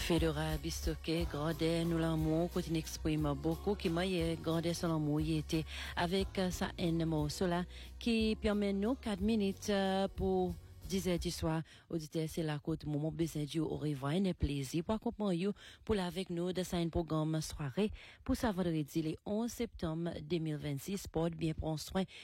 Fedora Bistoke, Grandet, nous l'amour, continue exprime beaucoup, qui m'a Grandet son amour, il était avec sa haine cela, qui permet nous 4 minutes pour 10h du soir, auditeur, c'est la côte, moment besoin du au revoir, et plaisir pour accompagner pour avec nous de un programme soirée pour ce vendredi, le 11 septembre 2026, porte bien prendre soin